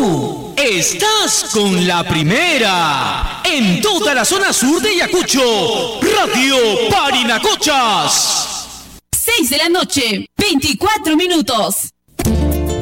Tú estás con la primera en toda la zona sur de Ayacucho, Radio Parinacochas. 6 de la noche, 24 minutos.